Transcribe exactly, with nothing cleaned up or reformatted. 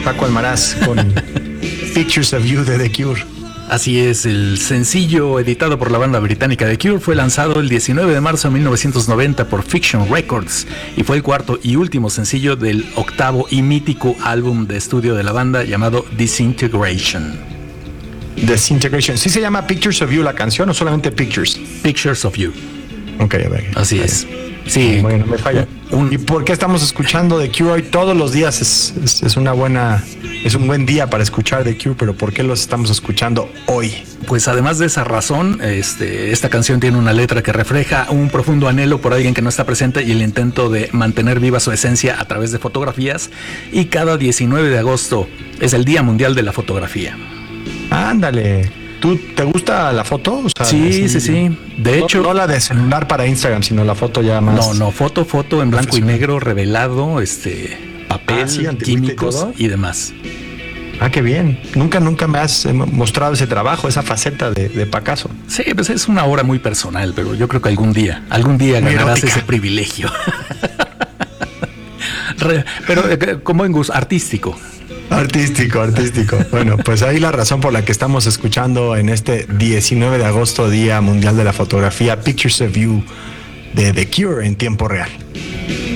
Paco Almaraz con Pictures of You de The Cure. Así es, el sencillo editado por la banda británica The Cure fue lanzado el diecinueve de marzo de mil novecientos noventa por Fiction Records y fue el cuarto y último sencillo del octavo y mítico álbum de estudio de la banda llamado Disintegration. Disintegration. ¿Sí se llama Pictures of You la canción o solamente Pictures? Pictures of You. Ok, a ver. Así es. Sí. Bueno, me falla. Un, ¿Y por qué estamos escuchando The Cure hoy todos los días? Es, es, es una buena, es un buen día para escuchar The Cure, pero ¿por qué los estamos escuchando hoy? Pues además de esa razón, este, esta canción tiene una letra que refleja un profundo anhelo por alguien que no está presente y el intento de mantener viva su esencia a través de fotografías. Y cada diecinueve de agosto es el Día Mundial de la Fotografía. Ándale. ¿Tú te gusta la foto? O sea, sí, así, sí, sí. De no, hecho, no la de celular para Instagram, sino la foto ya más. No, no, foto, foto en blanco y negro, revelado, este, papel, ah, sí, químicos y, y demás. Ah, qué bien. Nunca, nunca me has mostrado ese trabajo, esa faceta de, de Pacaso. Sí, pues es una obra muy personal, pero yo creo que algún día, algún día muy ganarás erótica. Ese privilegio. Pero como en gusto, artístico. Artístico, artístico. Bueno, pues ahí la razón por la que estamos escuchando en este diecinueve de agosto, Día Mundial de la Fotografía, Pictures of You de The Cure en tiempo real.